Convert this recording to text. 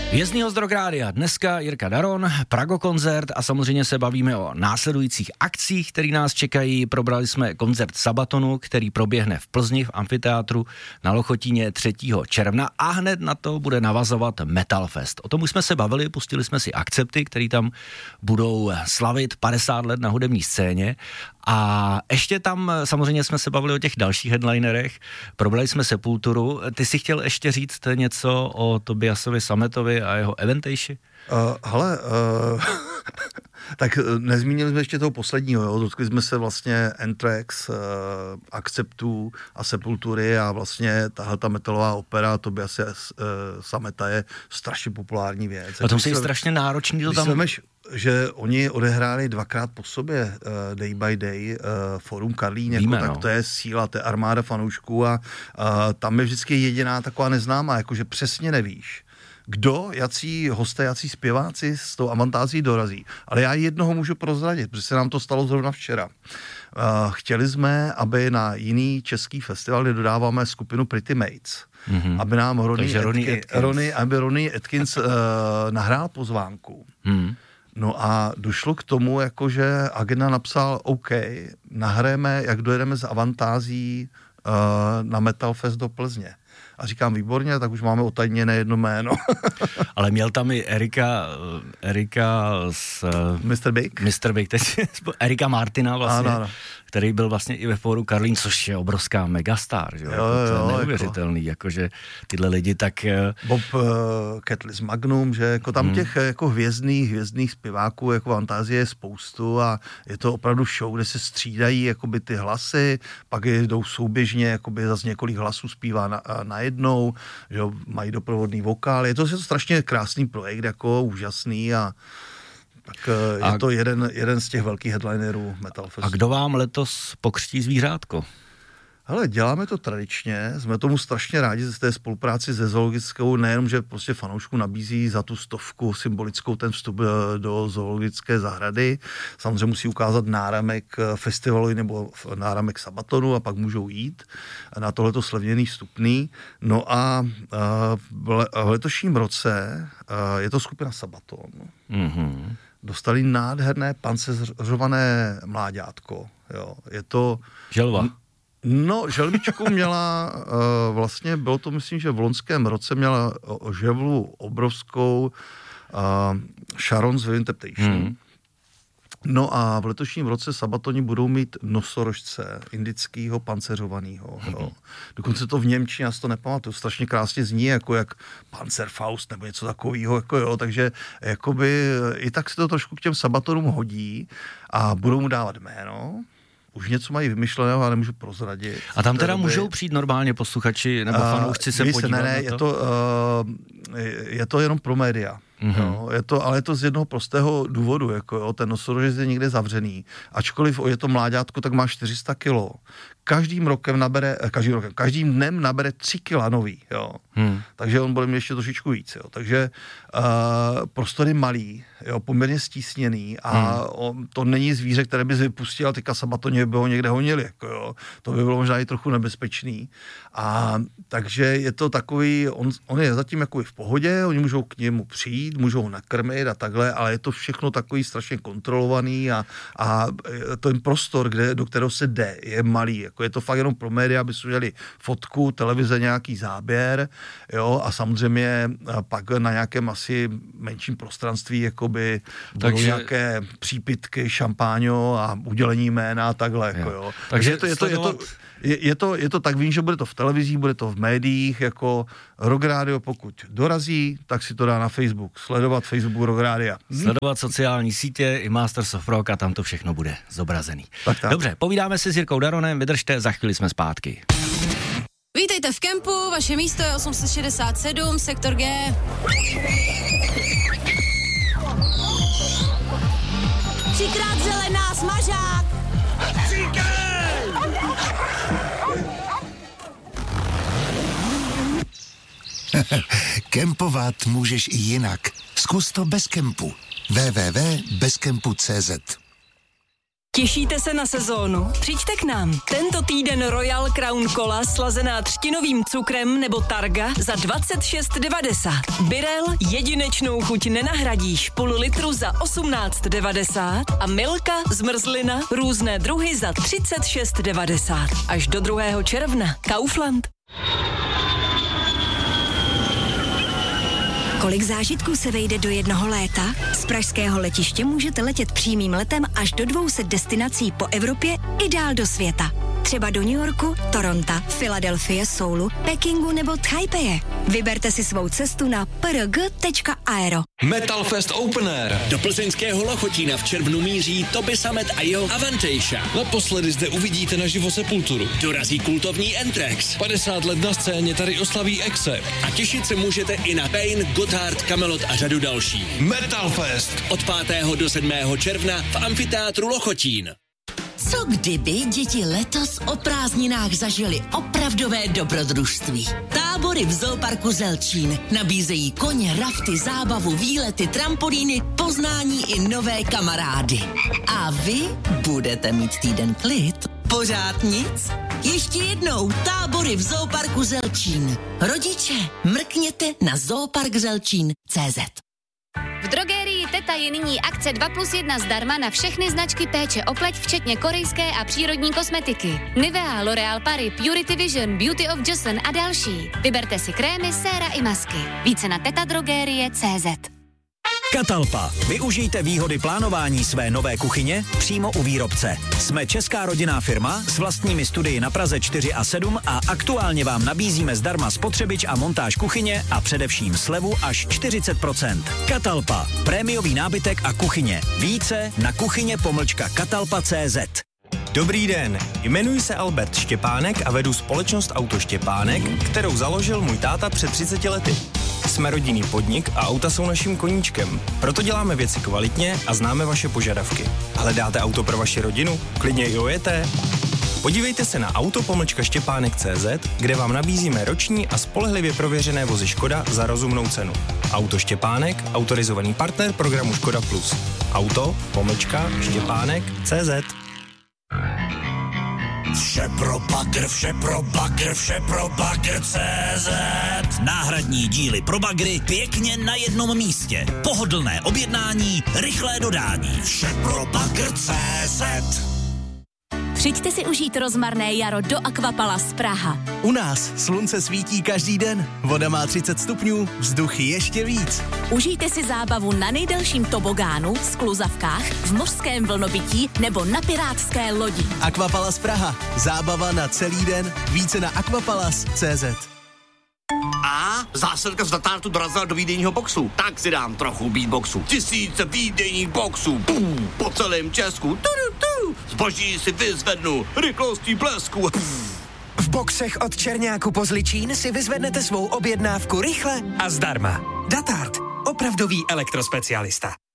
Vězný z Rock Rádia. Dneska Jirka Daron, Prago koncert a samozřejmě se bavíme o následujících akcích, které nás čekají. Probrali jsme koncert Sabatonu, který proběhne v Plzni v amfiteátru na Lochotíně 3. června a hned na to bude navazovat Metal Fest. O tom už jsme se bavili, pustili jsme si Akcepty, který tam budou slavit 50 let na hudební scéně. A ještě tam samozřejmě jsme se bavili o těch dalších headlinerech, probrali jsme Sepulturu. Ty si chtěl ještě říct něco o Tobiasovi Sammetovi a jeho Eventation? Tak nezmínili jsme ještě toho posledního, jo? Dotkli jsme se vlastně Anthrax, Acceptů a Sepultury a vlastně tahleta metalová opera Tobiase Sammeta je strašně populární věc. A to je strašně náročný to tam... Myslíš, že oni odehráli 2krát po sobě Day by Day Forum Karlín, jako, tak to je síla, to je armáda fanoušků a tam je vždycky jediná taková neznámá, jakože přesně nevíš, kdo, jací hosté, jací zpěváci s tou avantází dorazí. Ale já jednoho můžu prozradit, protože se nám to stalo zrovna včera. Chtěli jsme, aby na jiný český festival, kde dodáváme skupinu Pretty Mates, aby nám Ronnie Atkins nahrál pozvánku. No a došlo k tomu, jakože agenda napsal, OK, nahrajeme, jak dojedeme z avantází na Metal Fest do Plzně. A říkám, výborně, tak už máme otajněné jedno jméno. Ale měl tam i Erika z... Mr. Big, teď Erika Martina vlastně, ano. Který byl vlastně i ve Fóru Karlín, což je obrovská megastar, že? To je neuvěřitelný, jakože tyhle lidi tak... Bob Catley Magnum, že jako tam těch jako hvězdných zpěváků, jako fantázie je spoustu a je to opravdu show, kde se střídají jakoby ty hlasy, pak jdou souběžně, jakoby zase několik hlasů zpívá najednou, že mají doprovodný vokál. Je to strašně krásný projekt, jako úžasný a tak je to jeden z těch velkých headlinerů Metal Festu. A kdo vám letos pokřtí zvířátko? Hele, děláme to tradičně, jsme tomu strašně rádi z té spolupráci se zoologickou, nejenom, že prostě fanoušku nabízí za tu 100 symbolickou ten vstup do zoologické zahrady, samozřejmě musí ukázat náramek festivalu nebo náramek Sabatonu a pak můžou jít na tohleto slevněný vstupný. No a v letošním roce je to skupina Sabaton. Dostali nádherné panceřované mláďátko. Jo. Je to... Želva. No, želvičku měla, vlastně bylo to, myslím, že v loňském roce měla želvu obrovskou Sharon's Interpretation. No a v letošním roce Sabatoni budou mít nosorožce indického panceřovaného. Dokonce to v němčině, já si to nepamatuju, strašně krásně zní, jako jak Panzerfaust nebo něco takového, jako jo, takže jakoby i tak se to trošku k těm Sabatonům hodí a budou mu dávat jméno. Už něco mají vymyšleného, ale nemůžu prozradit. A tam teda můžou přijít normálně posluchači nebo fanoušci se podívat na to? Je to jenom pro média. Jo, ale je to z jednoho prostého důvodu, jako jo, ten nosorožec je někde zavřený, ačkoliv je to mláďátko, tak má 400 kilo. Každým dnem nabere 3 kila nový, jo. Takže on bude mít ještě trošičku víc, jo. Takže prostor je malý, jo, poměrně stísněný a to není zvíře, které by vypustil a teďka Sabatoně by ho někde honili, jako jo. To by bylo možná i trochu nebezpečný. A takže je to takový, on je zatím jako v pohodě, oni můžou k němu přijít, můžou ho nakrmit a takhle, ale je to všechno takový strašně kontrolovaný a ten prostor, do kterého se jde, je malý, jako je to fakt jenom pro média, aby si udělali fotku, televize, nějaký záběr, jo, a samozřejmě pak na nějakém asi menším prostranství, jakoby budou nějaké přípitky, šampáňo a udělení jména a takhle, jako jo. Takže je to tak, vím, že bude to v televizích, bude to v médiích, jako Rock Radio, pokud dorazí, tak si to dá na Facebook, sledovat Facebook Rock Radio. Sledovat sociální sítě i Masters of Rock a tam to všechno bude zobrazený. Tak. Dobře, povídáme si s Jirkou Daronem, vydržte, za chvíli jsme zpátky. Vítejte v kempu, vaše místo je 867, sektor G. Třikrát zelená, smažák! Kempovat můžeš i jinak. Zkus to bez kempu. www.bezkempu.cz Těšíte se na sezónu? Přijďte k nám. Tento týden Royal Crown Cola slazená třtinovým cukrem nebo Targa za 26,90. Birel jedinečnou chuť nenahradíš, půl litru za 18,90 a Milka zmrzlina různé druhy za 36,90. Až do 2. června. Kaufland. Kolik zážitků se vejde do jednoho léta? Z pražského letiště můžete letět přímým letem až do 200 destinací po Evropě i dál do světa. Třeba do New Yorku, Toronto, Filadelfie, Soulu, Pekingu nebo Taipeje. Vyberte si svou cestu na prg.aero. Metal Fest Open Air. Do plzeňského Lochotína v červnu míří Toby Sammet a jeho Avantejša. Naposledy zde uvidíte naživo Sepulturu. Dorazí kultovní Anthrax. 50 let na scéně tady oslaví Exe. A těšit se můžete i na Pain, Gotthard, Kamelot a řadu dalších. Metal Fest. Od 5. do 7. června v amfiteátru Lochotín. Co kdyby děti letos o prázdninách zažili opravdové dobrodružství? Tábory v Zooparku Zelčín nabízejí koně, rafty, zábavu, výlety, trampolíny, poznání i nové kamarády. A vy budete mít týden klid. Pořád nic? Ještě jednou tábory v Zooparku Zelčín. Rodiče, mrkněte na zooparkzelčín.cz. V drogerii Teta je nyní akce 2+1 zdarma na všechny značky péče o pleť, včetně korejské a přírodní kosmetiky. Nivea, L'Oréal Paris, Purity Vision, Beauty of Joseon a další. Vyberte si krémy, séra i masky. Více na tetadrogerie.cz. Catalpa. Využijte výhody plánování své nové kuchyně přímo u výrobce. Jsme česká rodinná firma s vlastními studii na Praze 4 a 7 a aktuálně vám nabízíme zdarma spotřebič a montáž kuchyně a především slevu až 40%. Catalpa. Prémiový nábytek a kuchyně. Více na kuchyně-catalpa.cz. Dobrý den, jmenuji se Albert Štěpánek a vedu společnost Auto Štěpánek, kterou založil můj táta před 30 lety. Jsme rodinný podnik a auta jsou naším koníčkem. Proto děláme věci kvalitně a známe vaše požadavky. Hledáte auto pro vaši rodinu? Klidně i ojeté? Podívejte se na auto-štěpánek.cz, kde vám nabízíme roční a spolehlivě prověřené vozy Škoda za rozumnou cenu. Auto Štěpánek, autorizovaný partner programu Škoda Plus. Auto-štěpánek.cz. Vše pro bagr, vše pro bagr, vše pro bagr.cz. Náhradní díly pro bagry pěkně na jednom místě. Pohodlné objednání, rychlé dodání. Vše pro bagr.cz. Přijďte si užít rozmarné jaro do Aquapalace Praha. U nás slunce svítí každý den, voda má 30 stupňů, vzduch ještě víc. Užijte si zábavu na nejdelším tobogánu, skluzavkách, v mořském vlnobytí nebo na pirátské lodi. Aquapalace Praha. Zábava na celý den. Více na aquapalace.cz. A zásilka z Datartu dorazila do výdejního boxu. Tak si dám trochu beatboxu. Tisíce výdejních boxů. Po celém Česku. Zboží si vyzvednu rychlostí blesku. V boxech od Černáku po Zličín si vyzvednete svou objednávku rychle a zdarma. Datart. Opravdový elektrospecialista.